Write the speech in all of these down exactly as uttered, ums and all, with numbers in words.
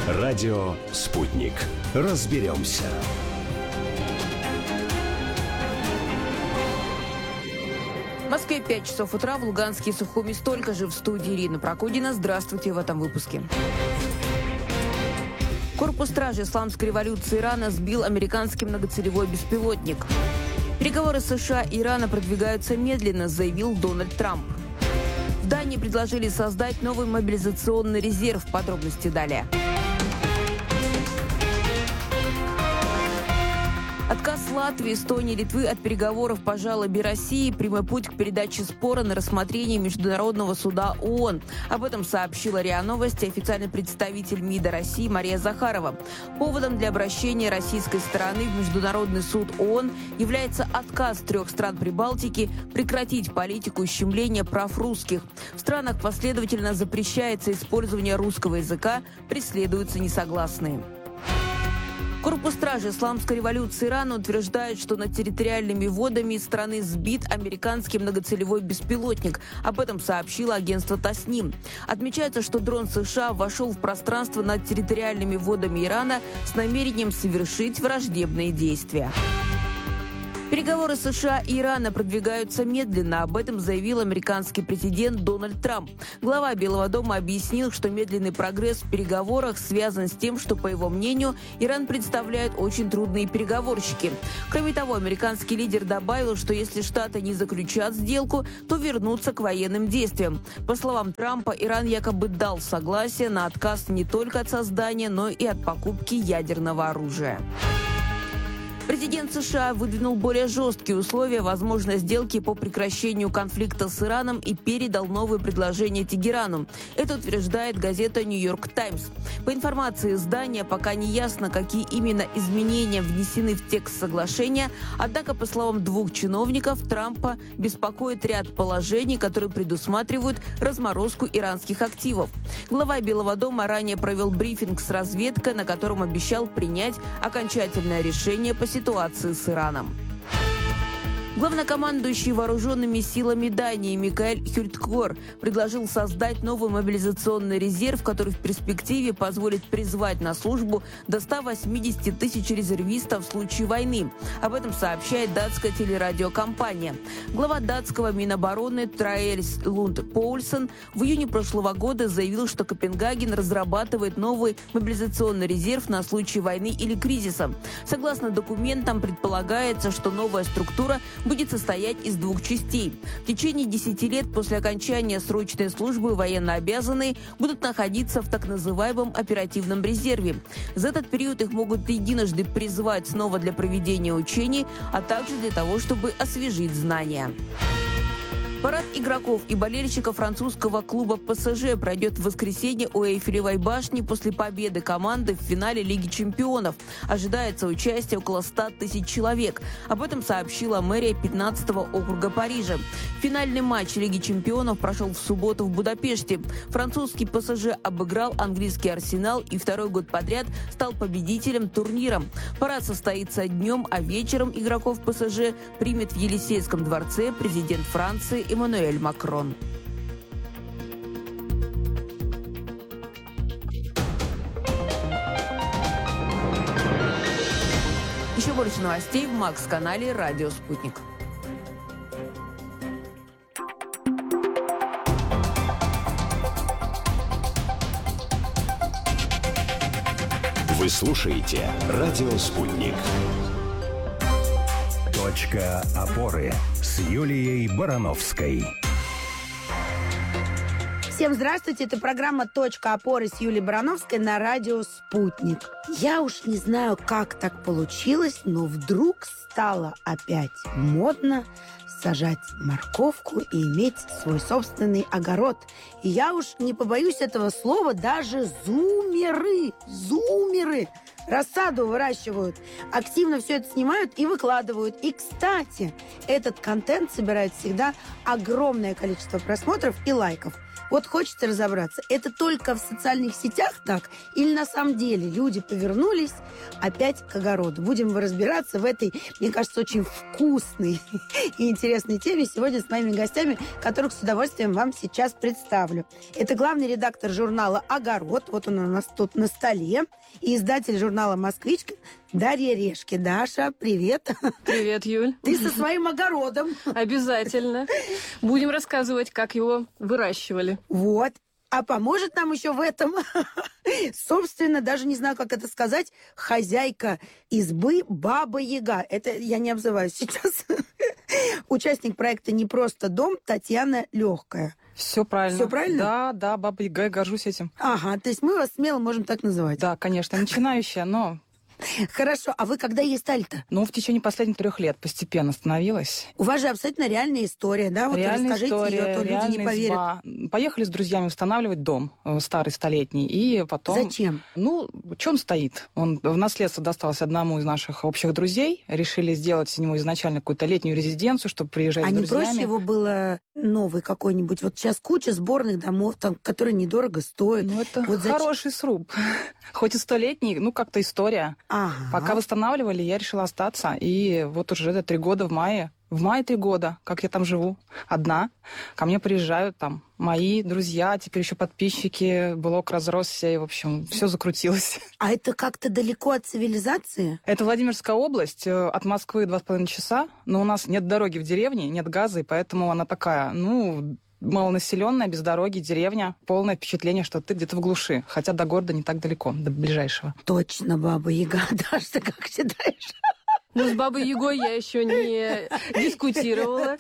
Радио «Спутник». Разберемся. В Москве пять часов утра, в Луганске и Сухуми столько же. В студии Ирина Прокудина. Здравствуйте в этом выпуске. Корпус стражи исламской революции Ирана сбил американский многоцелевой беспилотник. Переговоры США и Ирана продвигаются медленно, заявил Дональд Трамп. В Дании предложили создать новый мобилизационный резерв. Подробности далее. Отказ Латвии, Эстонии и Литвы от переговоров по жалобе России – прямой путь к передаче спора на рассмотрение Международного суда ООН. Об этом сообщила РИА Новости официальный представитель МИДа России Мария Захарова. Поводом для обращения российской стороны в Международный суд ООН является отказ трех стран Прибалтики прекратить политику ущемления прав русских. В странах последовательно запрещается использование русского языка, преследуются несогласные. Корпус стражи исламской революции Ирана утверждает, что над территориальными водами страны сбит американский многоцелевой беспилотник. Об этом сообщило агентство Тасним. Отмечается, что дрон США вошел в пространство над территориальными водами Ирана с намерением совершить враждебные действия. Переговоры США и Ирана продвигаются медленно. Об этом заявил американский президент Дональд Трамп. Глава Белого дома объяснил, что медленный прогресс в переговорах связан с тем, что, по его мнению, Иран представляет очень трудные переговорщики. Кроме того, американский лидер добавил, что если Штаты не заключат сделку, то вернутся к военным действиям. По словам Трампа, Иран якобы дал согласие на отказ не только от создания, но и от покупки ядерного оружия. Президент США выдвинул более жесткие условия возможной сделки по прекращению конфликта с Ираном и передал новые предложения Тегерану. Это утверждает газета «Нью-Йорк Таймс». По информации издания, пока не ясно, какие именно изменения внесены в текст соглашения, однако, по словам двух чиновников, Трампа беспокоит ряд положений, которые предусматривают разморозку иранских активов. Глава Белого дома ранее провел брифинг с разведкой, на котором обещал принять окончательное решение по ситуации с Ираном. Главнокомандующий вооруженными силами Дании Микаэль Хюльткор предложил создать новый мобилизационный резерв, который в перспективе позволит призвать на службу до ста восьмидесяти тысяч резервистов в случае войны. Об этом сообщает датская телерадиокомпания. Глава датского Минобороны Траэльс Лунд Поульсон в июне прошлого года заявил, что Копенгаген разрабатывает новый мобилизационный резерв на случай войны или кризиса. Согласно документам, предполагается, что новая структура будет состоять из двух частей. В течение десяти лет после окончания срочной службы военнообязанные будут находиться в так называемом оперативном резерве. За этот период их могут единожды призвать снова для проведения учений, а также для того, чтобы освежить знания. Парад игроков и болельщиков французского клуба ПСЖ пройдет в воскресенье у Эйфелевой башни после победы команды в финале Лиги чемпионов. Ожидается участие около ста тысяч человек. Об этом сообщила мэрия пятнадцатого округа Парижа. Финальный матч Лиги чемпионов прошел в субботу в Будапеште. Французский ПСЖ обыграл английский Арсенал и второй год подряд стал победителем турнира. Парад состоится днем, а вечером игроков ПСЖ примет в Елисейском дворце президент Франции Эммануэль Макрон. Еще больше новостей в Макс-канале «Радио Спутник». Вы слушаете «Радио Спутник». Точка опоры с Юлией Барановской. Всем здравствуйте, это программа «Точка опоры» с Юлией Барановской на радио «Спутник». Я уж не знаю, как так получилось, но вдруг стало опять модно сажать морковку и иметь свой собственный огород. И я уж не побоюсь этого слова, даже зумеры, зумеры рассаду выращивают, активно все это снимают и выкладывают. И, кстати, этот контент собирает всегда огромное количество просмотров и лайков. Вот хочется разобраться, это только в социальных сетях так? Или на самом деле люди повернулись опять к огороду? Будем разбираться в этой, мне кажется, очень вкусной и интересной теме сегодня с моими гостями, которых с удовольствием вам сейчас представлю. Это главный редактор журнала «Огород», вот он у нас тут на столе, и издатель журнала «Москвичка» Дарья Решки. Даша, привет. Привет, Юль. Ты со своим огородом. Обязательно. Будем рассказывать, как его выращивали. Вот. А поможет нам еще в этом, собственно, даже не знаю, как это сказать, хозяйка избы Баба Яга. Это я не обзываюсь сейчас. Участник проекта «Не просто дом» Татьяна Легкая. Все правильно. Все правильно? Да, да, Баба Яга, я горжусь этим. Ага, то есть мы вас смело можем так называть. Да, конечно, начинающая, но... Хорошо, а вы когда ей стали-то? Ну, в течение последних трех лет постепенно становилась. У вас же абсолютно реальная история, да? Вот реальная расскажите история, ее, а то люди не поверят. Изба. Поехали с друзьями устанавливать дом старый, столетний, и потом... Зачем? Ну, что он стоит? Он в наследство достался одному из наших общих друзей. Решили сделать с него изначально какую-то летнюю резиденцию, чтобы приезжать а с друзьями. А не проще его было новый какой-нибудь? Вот сейчас куча сборных домов, там, которые недорого стоят. Ну, это вот хороший зачем? Сруб. Хоть и столетний, ну, как-то история. Ага. Пока восстанавливали, я решила остаться. И вот уже это три года в мае. В мае три года, как я там живу, одна. Ко мне приезжают там мои друзья, теперь еще подписчики, блог разросся, и, в общем, все закрутилось. А это как-то далеко от цивилизации? Это Владимирская область, от Москвы два с половиной часа, но у нас нет дороги в деревне, нет газа, и поэтому она такая, ну... малонаселенная, без дороги, деревня. Полное впечатление, что ты где-то в глуши. Хотя до города не так далеко, до ближайшего. Точно, Баба Яга. Даша, ты как считаешь? Ну, с Бабой Ягой я еще не дискутировала.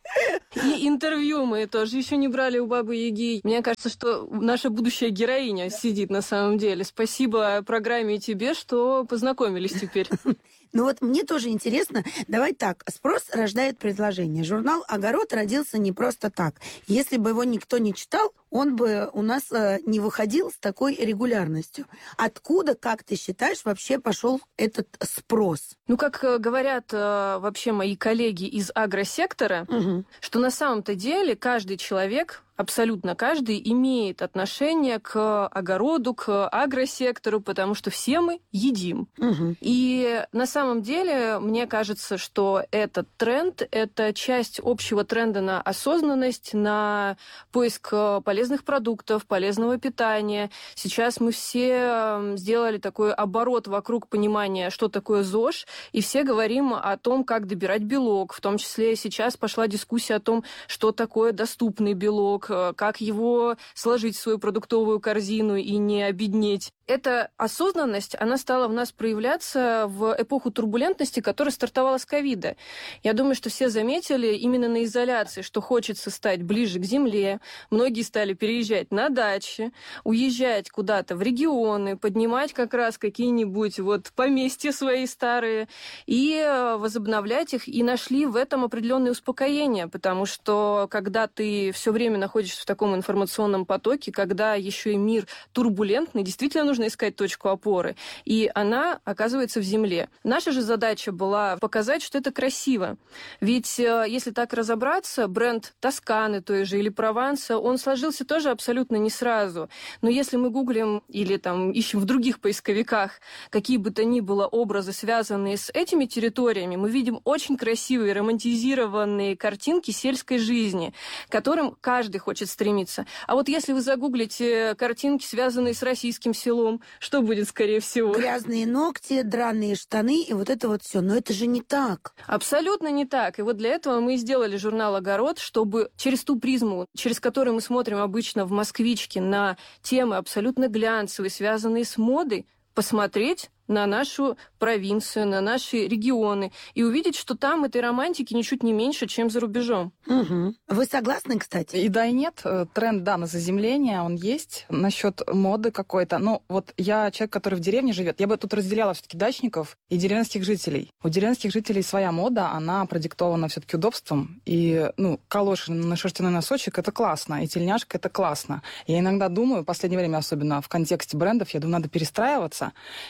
И интервью мы тоже еще не брали у Бабы Яги. Мне кажется, что наша будущая героиня сидит на самом деле. Спасибо программе и тебе, что познакомились теперь. Ну вот мне тоже интересно. Давай так, спрос рождает предложение. Журнал «Огород» родился не просто так. Если бы его никто не читал, он бы у нас э, не выходил с такой регулярностью. Откуда, как ты считаешь, вообще пошел этот спрос? Ну, как говорят э, вообще мои коллеги из агросектора, угу. что на самом-то деле каждый человек, абсолютно каждый, имеет отношение к огороду, к агросектору, потому что все мы едим. Угу. И на самом деле, мне кажется, что этот тренд – это часть общего тренда на осознанность, на поиск полезных продуктов, полезного питания. Сейчас мы все сделали такой оборот вокруг понимания, что такое ЗОЖ, и все говорим о том, как добирать белок. В том числе сейчас пошла дискуссия о том, что такое доступный белок, как его сложить в свою продуктовую корзину и не обеднеть. Эта осознанность, она стала в нас проявляться в эпоху турбулентности, которая стартовала с ковида. Я думаю, что все заметили именно на изоляции, что хочется стать ближе к земле. Многие стали переезжать на дачи, уезжать куда-то в регионы, поднимать как раз какие-нибудь вот поместья свои старые и возобновлять их, и нашли в этом определенное успокоение, потому что когда ты все время находишься в таком информационном потоке, когда еще и мир турбулентный, действительно нужно искать точку опоры, и она оказывается в земле. Наша же задача была показать, что это красиво. Ведь если так разобраться, бренд Тосканы той же или Прованса, он сложился тоже абсолютно не сразу. Но если мы гуглим или там ищем в других поисковиках какие бы то ни было образы, связанные с этими территориями, мы видим очень красивые романтизированные картинки сельской жизни, к которым каждый хочет стремиться. А вот если вы загуглите картинки, связанные с российским селом, что будет, скорее всего? Грязные ногти, драные штаны и вот это вот все. Но это же не так. Абсолютно не так. И вот для этого мы и сделали журнал «Огород», чтобы через ту призму, через которую мы смотрим обычно в «Москвичке» на темы абсолютно глянцевые, связанные с модой, посмотреть на нашу провинцию, на наши регионы и увидеть, что там этой романтики ничуть не меньше, чем за рубежом. Угу. Вы согласны, кстати? И да, и нет. Тренд, да, на заземление, он есть. Насчет моды какой-то. Ну, вот я человек, который в деревне живет, я бы тут разделяла все-таки дачников и деревенских жителей. У деревенских жителей своя мода, она продиктована все-таки удобством. И, ну, калоши на шерстяной носочек — это классно, и тельняшка — это классно. Я иногда думаю, в последнее время, особенно в контексте брендов, я думаю, надо перестраиваться. Ну, я вот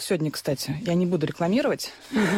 сегодня, кстати, я не буду рекламировать,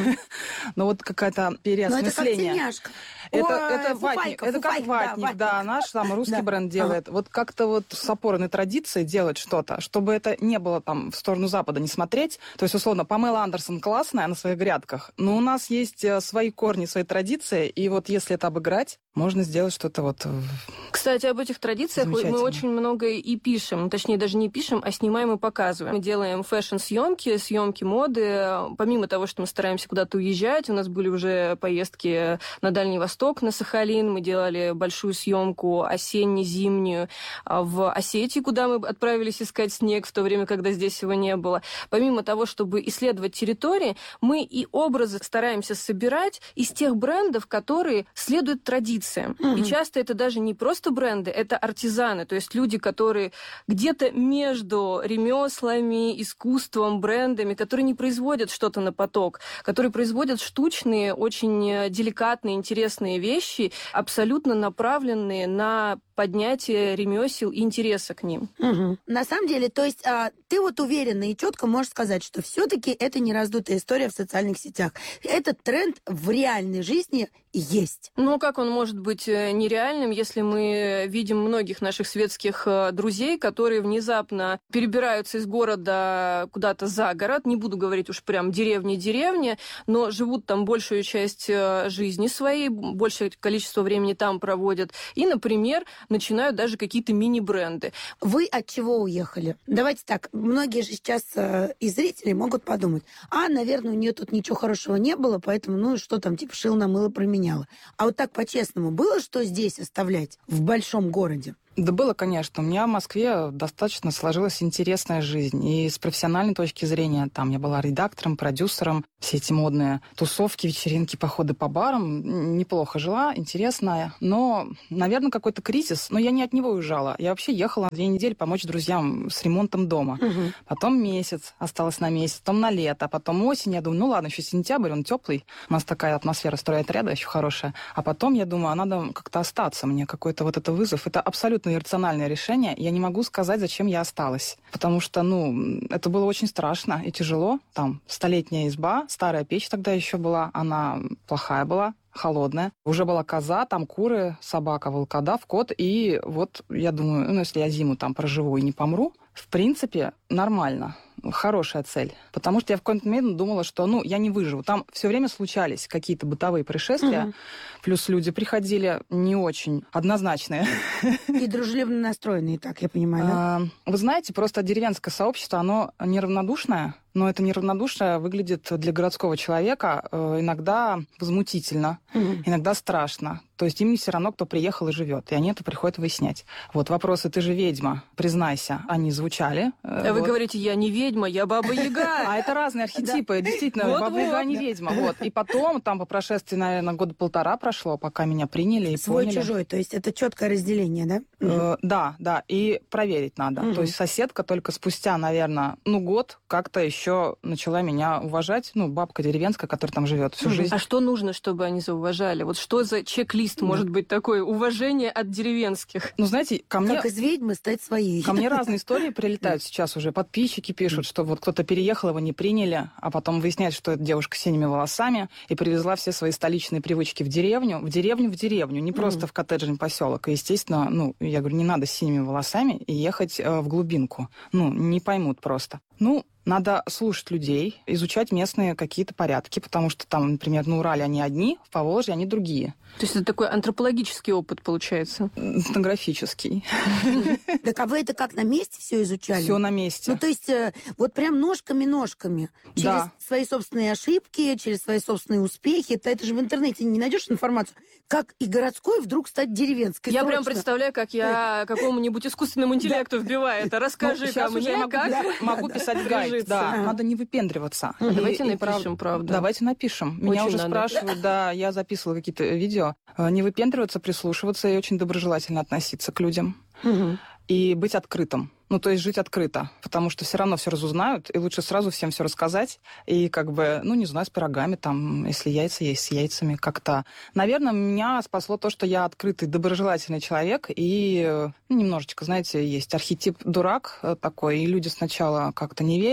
но вот какая-то переосмысление. Но это как тельняшка. Это, Ой, это фуфайка, ватник, это как фуфайка, ватник, да, да, ватник. наш самый русский Да. бренд делает. Вот как-то вот с опорой на традиции делать что-то, чтобы это не было там в сторону Запада не смотреть. То есть, условно, Памела Андерсон классная на своих грядках, но у нас есть э, свои корни, свои традиции, и вот если это обыграть, можно сделать что-то вот... Кстати, об этих традициях мы Замечательно. очень много и пишем. Точнее, даже не пишем, а снимаем и показываем. Мы делаем фэшн-съемки, съемки моды. Помимо того, что мы стараемся куда-то уезжать, у нас были уже поездки на Дальний Восток, на Сахалин. Мы делали большую съемку осенне-зимнюю в Осетии, куда мы отправились искать снег в то время, когда здесь его не было. Помимо того, чтобы исследовать территории, мы и образы стараемся собирать из тех брендов, которые следуют традициям. Mm-hmm. И часто это даже не просто бренды, это артизаны, то есть люди, которые где-то между ремеслами, искусством, брендами, которые не производят что-то на поток, которые производят штучные, очень деликатные, интересные вещи, абсолютно направленные на поднятие ремесел и интереса к ним. Угу. На самом деле, то есть а, ты вот уверенно и четко можешь сказать, что все-таки это не раздутая история в социальных сетях. Этот тренд в реальной жизни есть. Ну, как он может быть нереальным, если мы видим многих наших светских друзей, которые внезапно перебираются из города куда-то за город, не буду говорить уж прям деревня-деревня, но живут там большую часть жизни своей, большее количество времени там проводят, и, например, начинают даже какие-то мини-бренды. Вы от чего уехали? Давайте так, многие же сейчас э, и зрители могут подумать, а, наверное, у нее тут ничего хорошего не было, поэтому, ну, что там, типа, шил на мыло променяла. А вот так по-честному, было что здесь оставлять в большом городе? Да было, конечно. У меня в Москве достаточно сложилась интересная жизнь. И с профессиональной точки зрения, там я была редактором, продюсером, все эти модные тусовки, вечеринки, походы по барам. Неплохо жила, интересная. Но, наверное, какой-то кризис. Но я не от него уезжала. Я вообще ехала две недели помочь друзьям с ремонтом дома. Угу. Потом месяц, осталось на месяц, потом на лето, потом осень. Я думаю, ну ладно, еще сентябрь, он теплый. У нас такая атмосфера стройотряда еще хорошая. А потом я думаю, а надо как-то остаться. Мне какой-то вот это вызов. Это абсолютно иррациональное решение. Я не могу сказать, зачем я осталась. Потому что, ну, это было очень страшно и тяжело. Там столетняя изба, старая печь тогда еще была, она плохая была, холодная. Уже была коза, там куры, собака, волкодав, кот. И вот я думаю, ну, если я зиму там проживу и не помру, в принципе, нормально. Хорошая цель. Потому что я в какой-то момент думала, что, ну, я не выживу. Там все время случались какие-то бытовые происшествия. Угу. Плюс люди приходили не очень однозначные. И дружелюбно настроенные, так я понимаю, да? Вы знаете, просто деревенское сообщество, оно неравнодушное, но это неравнодушие выглядит для городского человека иногда возмутительно, угу. иногда страшно. То есть им не все равно, кто приехал и живет. И они это приходят выяснять. Вот вопросы «ты же ведьма, признайся», они звучали. А вот. Вы говорите «я не ведьма, я Баба-Яга». А это разные архетипы. Действительно, Баба-Яга не ведьма. И потом, там по прошествии, наверное, года полтора прошло, пока меня приняли и поняли. Свой-чужой, то есть это четкое разделение, да? Да, да. И проверить надо. То есть соседка только спустя, наверное, ну, год как-то еще начала меня уважать. Ну, бабка деревенская, которая там живет всю жизнь. А что нужно, чтобы они зауважали? Вот что за чек-лист может да. быть такое? Уважение от деревенских. Ну, знаете, ко мне... Как из ведьмы стать своей. Ко мне разные истории прилетают сейчас уже. Подписчики пишут, что вот кто-то переехал, его не приняли, а потом выясняется, что это девушка с синими волосами и привезла все свои столичные привычки в деревню. В деревню, в деревню. Не просто mm-hmm. в коттеджный поселок. И, естественно, ну, я говорю, не надо с синими волосами и ехать э, в глубинку. Ну, не поймут просто. Ну, надо слушать людей, изучать местные какие-то порядки, потому что там, например, на Урале они одни, в Поволжье они другие. То есть это такой антропологический опыт получается? Этнографический. Так а вы это как, на месте все изучали? Все на месте. Ну, то есть вот прям ножками-ножками. Через свои собственные ошибки, через свои собственные успехи. Это же в интернете не найдешь информацию. Как и городской вдруг стать деревенской. Я прям представляю, как я какому-нибудь искусственному интеллекту вбиваю это. Расскажи-ка мне, как... Могу писать гайд. Да, ага. надо не выпендриваться. Угу. Давайте и, напишем, и, правда. Давайте напишем. Меня очень уже надо. Спрашивают, да, я записывала какие-то видео. Не выпендриваться, прислушиваться и очень доброжелательно относиться к людям. Угу. И быть открытым. Ну, то есть жить открыто, потому что все равно все разузнают, и лучше сразу всем все рассказать, и как бы, ну, не знаю, с пирогами, там, если яйца есть, с яйцами как-то. Наверное, меня спасло то, что я открытый, доброжелательный человек, и ну, немножечко, знаете, есть архетип дурак такой, и люди сначала как-то не верят,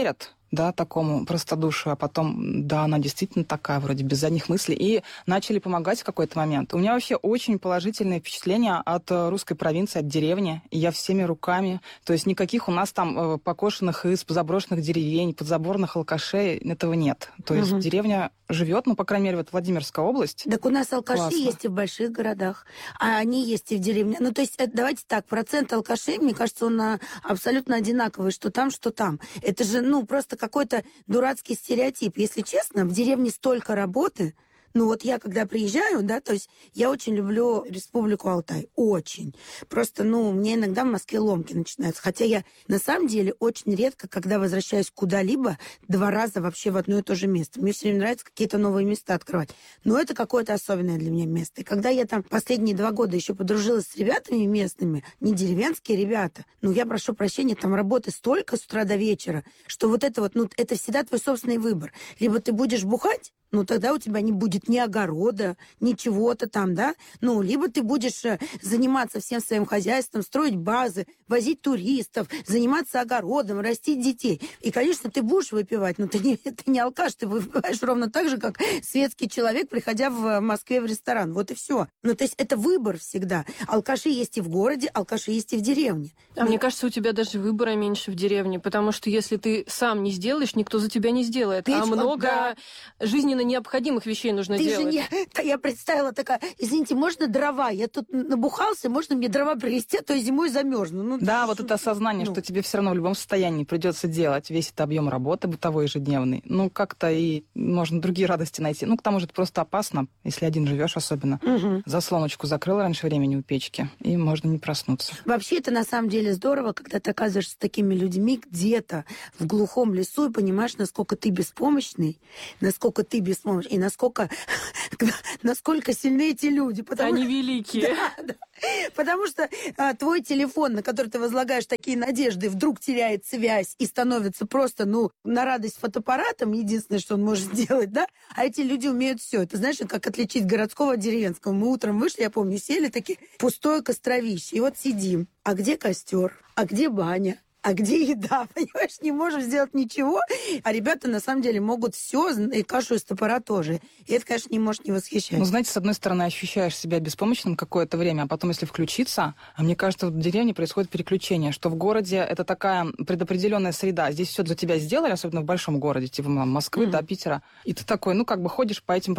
да, такому простодушию, а потом, да, она действительно такая, вроде без задних мыслей, и начали помогать в какой-то момент. У меня вообще очень положительные впечатления от русской провинции, от деревни, и я всеми руками, то есть никаких у нас там покошенных из заброшенных деревень, подзаборных алкашей, этого нет. То есть угу. деревня живет, ну, по крайней мере, вот Владимирская область. Так у нас алкаши Классно. Есть и в больших городах, а они есть и в деревне. Ну, то есть, давайте так, процент алкашей, мне кажется, он абсолютно одинаковый, что там, что там. Это же, ну, просто какой-то дурацкий стереотип. Если честно, в деревне столько работы. Ну вот я, когда приезжаю, да, то есть я очень люблю Республику Алтай. Очень. Просто, ну, мне иногда в Москве ломки начинаются. Хотя я, на самом деле, очень редко, когда возвращаюсь куда-либо, два раза вообще в одно и то же место. Мне все время нравится какие-то новые места открывать. Но это какое-то особенное для меня место. И когда я там последние два года еще подружилась с ребятами местными, не деревенские ребята, ну, я прошу прощения, там работы столько с утра до вечера, что вот это вот, ну, это всегда твой собственный выбор. Либо ты будешь бухать, ну, тогда у тебя не будет ни огорода, ни чего-то там, да? Ну, либо ты будешь заниматься всем своим хозяйством, строить базы, возить туристов, заниматься огородом, растить детей. И, конечно, ты будешь выпивать, но ты не, ты не алкаш, ты выпиваешь ровно так же, как светский человек, приходя в Москве в ресторан. Вот и все. Ну, то есть это выбор всегда. Алкаши есть и в городе, алкаши есть и в деревне. А ну, мне кажется, у тебя даже выбора меньше в деревне, потому что если ты сам не сделаешь, никто за тебя не сделает. Печь, а много да. жизненно необходимых вещей нужно ты делать. Же не... Я представила такая, извините, можно дрова? Я тут набухался, можно мне дрова привезти, а то я зимой замерзну. Ну, да, ну, вот это осознание, ну. что тебе все равно в любом состоянии придется делать весь этот объем работы бытовой ежедневный. Ну, как-то и можно другие радости найти. Ну, к тому же это просто опасно, если один живешь особенно. Угу. Заслоночку закрыл раньше времени у печки, и можно не проснуться. Вообще, это на самом деле здорово, когда ты оказываешься с такими людьми где-то в глухом лесу и понимаешь, насколько ты беспомощный, насколько ты беспомощный, и насколько, насколько сильны эти люди. Потому... Они великие. Да, да. Потому что а, твой телефон, на который ты возлагаешь такие надежды, вдруг теряет связь и становится просто, ну, на радость фотоаппаратом, единственное, что он может сделать, да? А эти люди умеют все. Это знаешь, как отличить городского от деревенского. Мы утром вышли, я помню, сели такие, пустое костровище, и вот сидим. А где костер? А где баня? А где еда? Понимаешь, не можем сделать ничего. А ребята, на самом деле, могут все, и кашу из топора тоже. И это, конечно, не может не восхищать. Ну, знаете, с одной стороны, ощущаешь себя беспомощным какое-то время, а потом, если включиться, а мне кажется, в деревне происходит переключение, что в городе это такая предопределенная среда. Здесь все для тебя сделали, особенно в большом городе, типа Москвы, mm-hmm. да, Питера. И ты такой, ну, как бы ходишь по этим